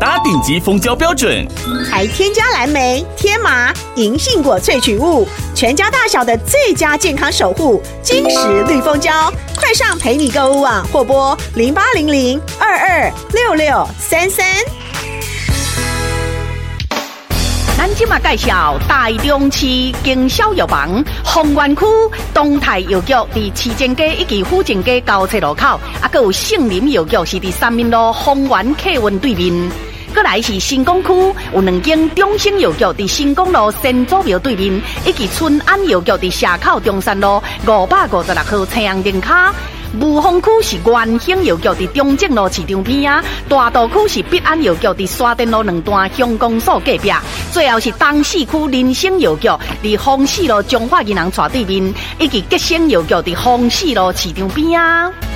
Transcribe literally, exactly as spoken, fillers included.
达顶级蜂胶标准， 还添加蓝莓、天麻、银杏果萃取物，全家大小的最佳健康守护，金石绿蜂胶。快上陪你购物网或拨零八零零二二六六三三。 咱今嘛介绍台中市经销药房丰原区东泰药局，伫市政街以及府政街交叉路口，啊，佮有杏林药局是伫三民路丰原客运对面。过来是新港区有两间中兴药局，伫新港路新祖庙对面，以及春安药局伫社口中山路五百五十六号青阳灯卡。雾峰区是元兴药局伫中正路市场边啊，大道区是必安药局伫沙田路两段乡公所隔壁，最后是东市区林生药局伫丰市路中华银行斜对面，以及吉生药局伫丰市路市场边啊。